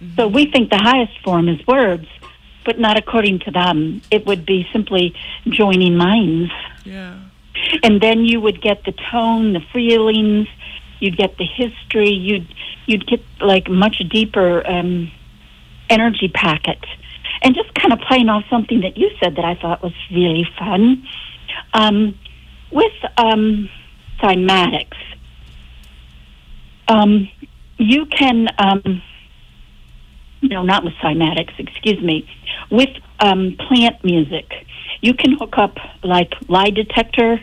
So we think the highest form is words, but not according to them. It would be simply joining minds. Yeah. And then you would get the tone, the feelings, you'd get the history, you'd get like much deeper energy packet. And just kind of playing off something that you said that I thought was really fun. With cymatics, you can, no, not with cymatics, excuse me, with plant music, you can hook up like lie detector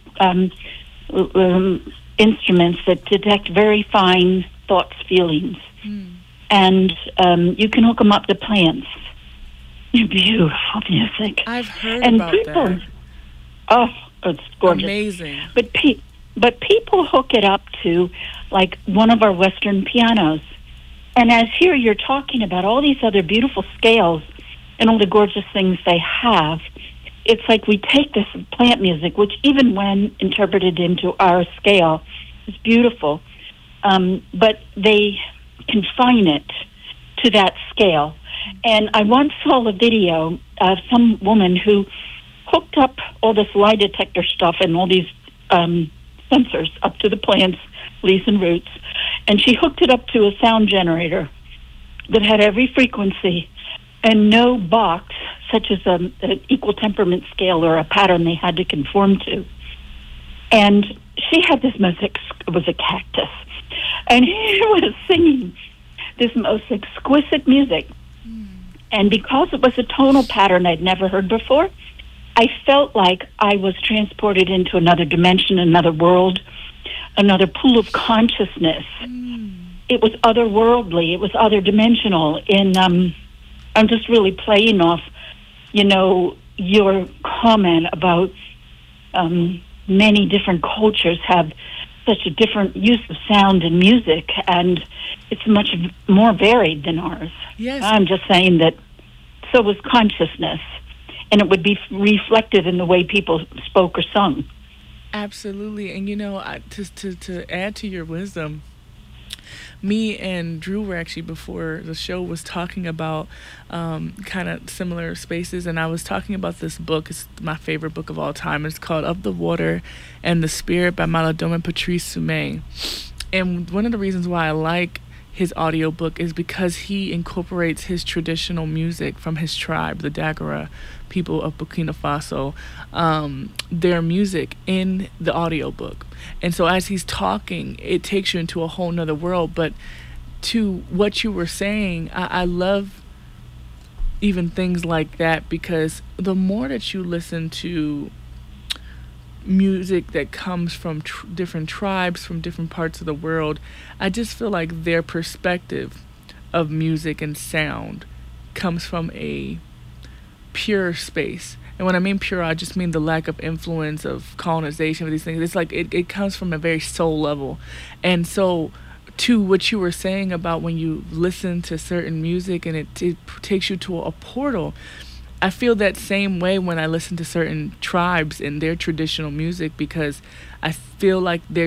instruments that detect very fine thoughts, feelings. And you can hook them up to plants. Beautiful music. I've heard and about people, that. Oh, it's gorgeous. Amazing. But people hook it up to like one of our Western pianos. And as here you're talking about all these other beautiful scales and all the gorgeous things they have, it's like we take this plant music, which even when interpreted into our scale is beautiful, but they confine it to that scale. And I once saw a video of some woman who hooked up all this lie detector stuff and all these sensors up to the plants, leaves and roots, and she hooked it up to a sound generator that had every frequency and no box, such as an equal temperament scale or a pattern they had to conform to. And she had this music, it was a cactus, and he was singing this most exquisite music. And because it was a tonal pattern I'd never heard before, I felt like I was transported into another dimension, another world, another pool of consciousness. It was otherworldly. It was other dimensional. And I'm just really playing off, your comment about many different cultures have such a different use of sound and music, and it's much more varied than ours. Yes. I'm just saying that so was consciousness, and it would be reflected in the way people spoke or sung. Absolutely. And to add to your wisdom, me and Drew were actually, before the show, was talking about kind of similar spaces, and I was talking about this book. It's my favorite book of all time. It's called Of the Water and the Spirit by Malidoma Patrice Soumé. And one of the reasons why I like his audiobook is because he incorporates his traditional music from his tribe, the Dagara people of Burkina Faso, their music in the audiobook. And so as he's talking, it takes you into a whole nother world. But to what you were saying, I love even things like that, because the more that you listen to music that comes from different tribes from different parts of the world, I just feel like their perspective of music and sound comes from a pure space. And when I mean pure, I just mean the lack of influence of colonization of these things. It's like it comes from a very soul level. And so to what you were saying about when you listen to certain music and it takes you to a portal, I feel that same way when I listen to certain tribes and their traditional music, because I feel like they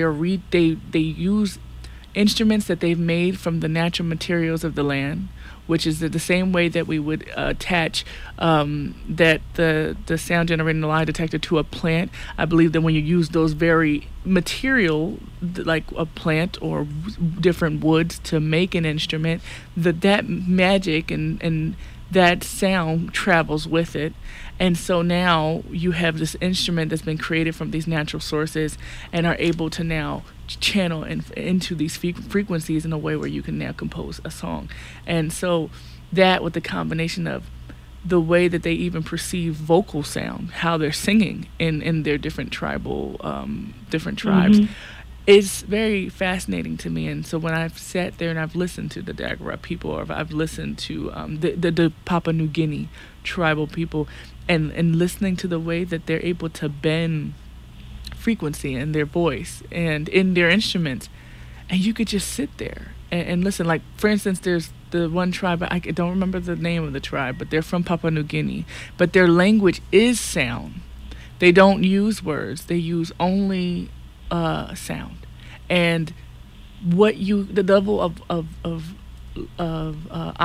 use instruments that they've made from the natural materials of the land, which is the same way that we would attach that the sound generating lie detector to a plant. I believe that when you use those very material, like a plant or different woods, to make an instrument, that magic and that sound travels with it. And so now you have this instrument that's been created from these natural sources and are able to now channel into these frequencies in a way where you can now compose a song. And so that, with the combination of the way that they even perceive vocal sound, how they're singing in their different tribal different tribes, is very fascinating to me. And so when I've sat there and I've listened to the Dagara people, or I've listened to the Papua New Guinea tribal people, and listening to the way that they're able to bend frequency in their voice and in their instruments, and you could just sit there and listen. Like, for instance, there's the one tribe, I don't remember the name of the tribe, but they're from Papua New Guinea, but their language is sound. They don't use words, they use only sound. And the level of